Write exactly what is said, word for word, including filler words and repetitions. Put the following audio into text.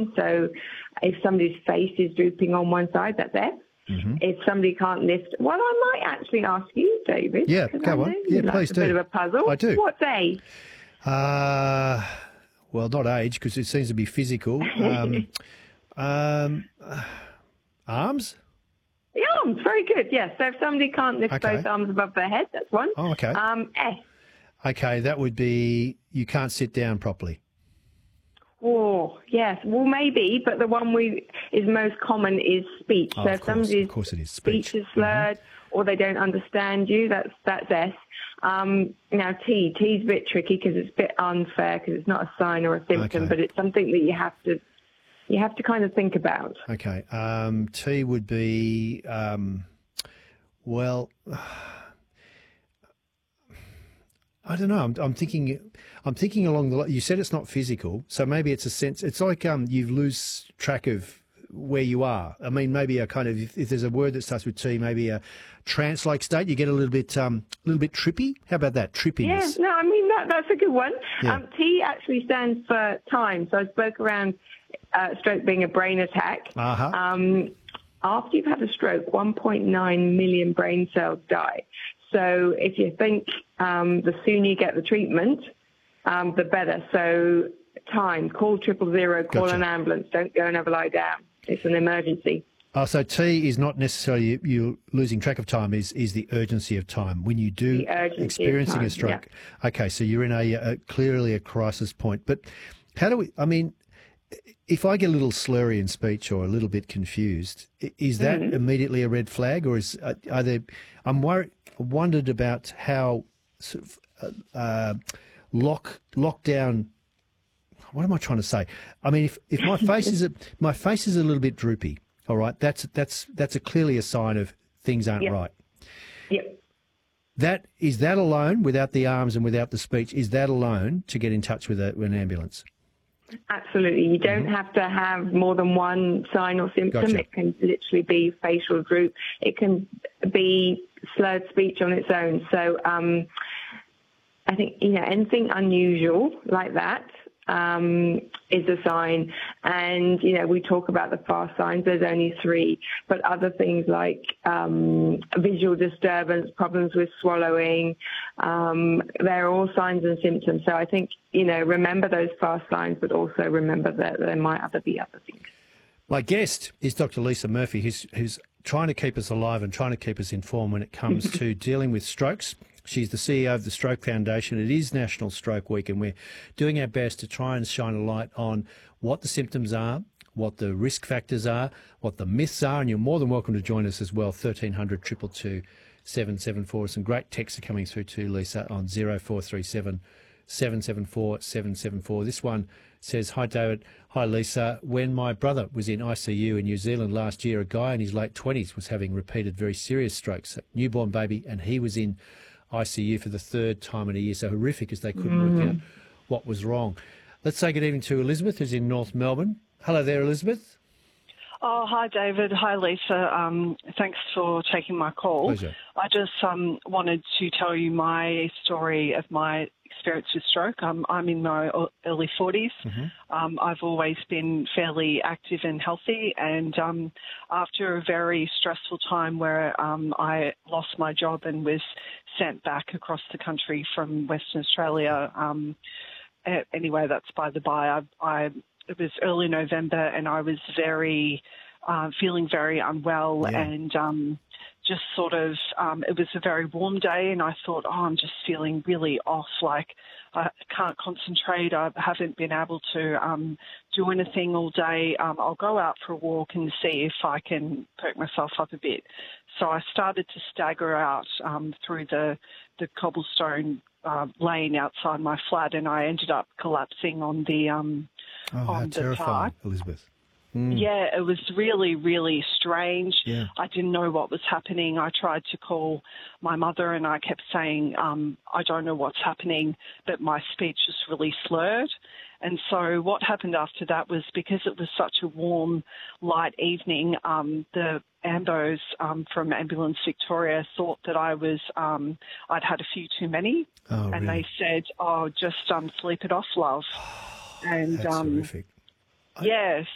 spine. So if somebody's face is drooping on one side, that's F. Mm-hmm. If somebody can't lift, well, I might actually ask you, David. Yeah, go on. Yeah, like please a do. A bit of a puzzle. I do. What's A? Uh, well, not age, because it seems to be physical. Um, um, arms? The arms, very good, yes. So if somebody can't lift Okay. both arms above their head, that's one. Oh, okay. Um, S. Okay, that would be you can't sit down properly. Oh, yes. Well, maybe, but the one we is most common is speech. Oh, so of if course, somebody's of course it is. Speech, speech is slurred mm-hmm. or they don't understand you, that's that's S. Um, now, T. T is a bit tricky because it's a bit unfair because it's not a sign or a symptom, Okay. but it's something that you have to you have to kind of think about. Okay. Um, T would be, um, well, I don't know. I'm, I'm thinking, I'm thinking along the. You said it's not physical, so maybe it's a sense. It's like um, you lose track of where you are. I mean, maybe a kind of if, if there's a word that starts with T, maybe a trance-like state. You get a little bit, um, a little bit trippy. How about that? Trippiness. Yeah. No, I mean that that's a good one. Yeah. Um, T actually stands for time. So I spoke around uh, stroke being a brain attack. Uh-huh. Um, after you've had a stroke, one point nine million brain cells die. So if you think um, the sooner you get the treatment, um, the better. So time, call triple zero, call Gotcha. an ambulance. Don't go and have a lie down. It's an emergency. Oh, so T is not necessarily you, you losing track of time. Is is the urgency of time when you do The urgency of experiencing time, a stroke? yeah. Okay, so you're in a, a clearly a crisis point. But how do we? I mean, if I get a little slurry in speech or a little bit confused, i- is that Mm-hmm. immediately a red flag, or is are are there? I'm worried. Wondered about how sort of uh, uh, lock lockdown. What am I trying to say? I mean, if, if my face is a my face is a little bit droopy, all right, that's that's that's a clearly a sign of things aren't Yep. right. Yep. That is that alone, without the arms and without the speech, is that alone to get in touch with, a, with an ambulance? Absolutely. You don't have to have more than one sign or symptom. Gotcha. It can literally be facial droop. It can be slurred speech on its own. So um, I think, you know, anything unusual like that um, is a sign. And, you know, we talk about the fast signs. There's only three. But other things like um, visual disturbance, problems with swallowing, um, they're all signs and symptoms. So I think, you know, remember those fast signs, but also remember that there might other be other things. My guest is Doctor Lisa Murphy, who's, who's trying to keep us alive and trying to keep us informed when it comes to dealing with strokes. She's the C E O of the Stroke Foundation. It is National Stroke Week, and we're doing our best to try and shine a light on what the symptoms are, what the risk factors are, what the myths are, and you're more than welcome to join us as well, thirteen hundred, two two two, seven seven four. Some great texts are coming through to Lisa on zero four three seven, seven seven four, seven seven four. This one says, hi, David. Hi, Lisa. When my brother was in I C U in New Zealand last year, a guy in his late twenties was having repeated very serious strokes, a newborn baby, and he was in I C U for the third time in a year, so horrific as they couldn't mm. work out what was wrong. Let's say good evening to Elizabeth, who's in North Melbourne. Hello there, Elizabeth. Oh, hi, David. Hi, Lisa. Um, thanks for taking my call. Pleasure. I just um, wanted to tell you my story of my experience with stroke. Um, I'm in my early forties. Mm-hmm. Um, I've always been fairly active and healthy, and um, after a very stressful time where um, I lost my job and was sent back across the country from Western Australia, um, anyway, that's by the by. I, I It was early November, and I was very, uh, feeling very unwell, yeah. and um, just sort of, um, it was a very warm day, and I thought, oh, I'm just feeling really off, like I can't concentrate. I haven't been able to um, do anything all day. Um, I'll go out for a walk and see if I can perk myself up a bit. So I started to stagger out um, through the, the cobblestone uh, lane outside my flat, and I ended up collapsing on the um, Oh, on how the terrifying, park. Elizabeth. Mm. Yeah, it was really, really strange. Yeah. I didn't know what was happening. I tried to call my mother, and I kept saying, um, I don't know what's happening, but my speech was really slurred. And so what happened after that was, because it was such a warm, light evening, um, the ambos um, from Ambulance Victoria thought that I was, um, I'd had a few too many. Oh, and really? they said, oh, just um, sleep it off, love. And That's um, horrific. Yes.